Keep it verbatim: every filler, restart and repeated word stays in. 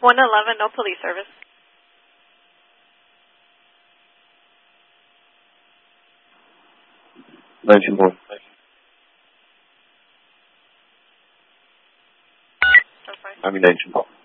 one eleven, no police service. nineteen one. I mean nineteen one.